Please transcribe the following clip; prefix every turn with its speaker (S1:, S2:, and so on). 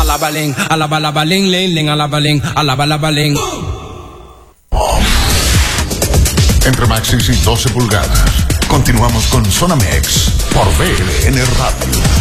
S1: alabaling, alabalabaling, ling, ling, alabaling, alabalabaling.
S2: Entre Maxis y 12 pulgadas. Continuamos con Zona Mex por BLN Radio.